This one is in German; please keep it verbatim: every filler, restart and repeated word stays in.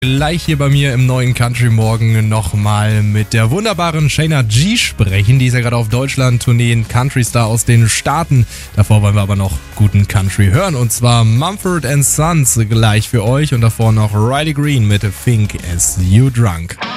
Gleich hier bei mir im neuen Country Morgen nochmal mit der wunderbaren Shayna G sprechen. Die ist ja gerade auf Deutschland-Tourneen, Country-Star aus den Staaten. Davor wollen wir aber noch guten Country hören. Und zwar Mumford and Sons gleich für euch. Und davor noch Riley Green mit Think As You Drunk.